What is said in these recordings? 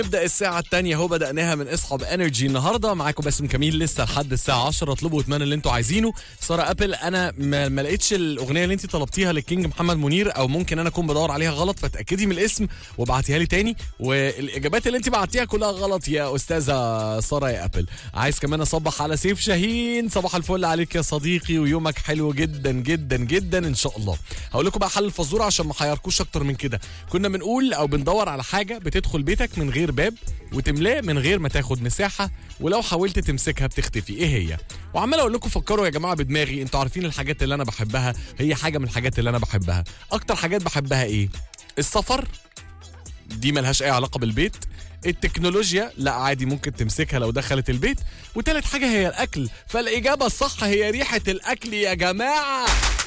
نبدأ الساعة الثانية اهو، بدأناها من اصحاب انرجي النهارده. معاكم باسم كميل لسه لحد الساعة 10. اطلبوا واتمنوا اللي انتوا عايزينه. سارة ابل، انا ما لقيتش الاغنية اللي انت طلبتيها للكينج محمد منير، او ممكن انا اكون بدور عليها غلط، فتأكدي من الاسم وابعتيها لي تاني. والاجابات اللي انت بعتيها كلها غلط يا استاذة سارة يا ابل. عايز كمان اصبح على سيف شاهين، صباح الفل عليك يا صديقي، ويومك حلو جدا جدا جدا ان شاء الله. هقول لكم بقى حل الفزورة عشان ما حيركوش اكتر من كده. كنا بنقول او بندور على حاجة بتدخل بيتك من غير باب وتملاه من غير ما تاخد مساحة، ولو حاولت تمسكها بتختفي. ايه هي؟ وعمال اقول لكم فكروا يا جماعة بدماغي. انتوا عارفين الحاجات اللي انا بحبها، هي حاجة من الحاجات اللي انا بحبها. اكتر حاجات بحبها ايه؟ السفر، دي ملهاش اي علاقة بالبيت. التكنولوجيا، لا عادي ممكن تمسكها لو دخلت البيت. وتالت حاجة هي الاكل، فالاجابة الصح هي ريحة الاكل يا جماعة.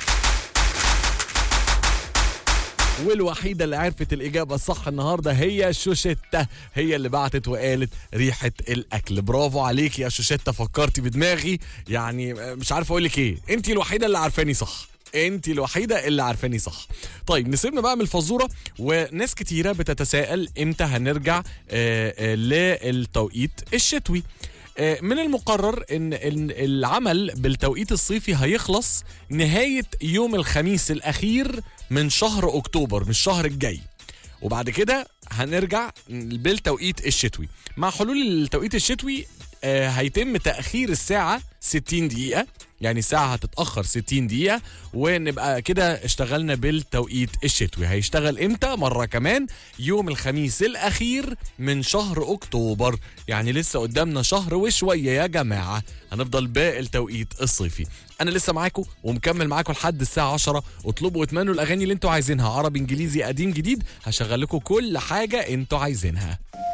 والوحيدة اللي عرفت الإجابة الصح النهاردة هي شوشتة، هي اللي بعتت وقالت ريحة الأكل. برافو عليك يا شوشتة، فكرتي بدماغي. يعني مش عارف أقول لك إيه، أنتي الوحيدة اللي عارفاني صح، انتي الوحيدة اللي عارفاني صح. طيب نسيبنا بقى من الفزورة. وناس كتيرة بتتساءل امتى هنرجع للتوقيت الشتوي. من المقرر ان العمل بالتوقيت الصيفي هيخلص نهاية يوم الخميس الأخير من شهر أكتوبر، من الشهر الجاي. وبعد كده هنرجع بالتوقيت الشتوي. مع حلول التوقيت الشتوي هيتم تأخير الساعة 60 دقيقة، يعني الساعة هتتأخر 60 دقيقة، ونبقى كده اشتغلنا بالتوقيت الشتوي. هيشتغل امتى؟ مرة كمان، يوم الخميس الأخير من شهر أكتوبر. يعني لسه قدامنا شهر وشوية يا جماعة هنفضل بالتوقيت الصيفي. أنا لسه معاكم ومكمل معاكم لحد الساعة 10. اطلبوا واتمنوا الأغاني اللي انتوا عايزينها، عربي انجليزي قديم جديد، هشغل لكم كل حاجة انتوا عايزينها.